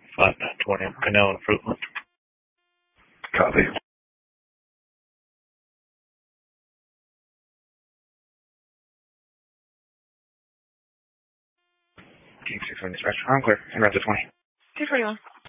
5-9-20, Canal and Fruitland. Copy. King 6 dispatch. I'm clear. En route to 20. 241.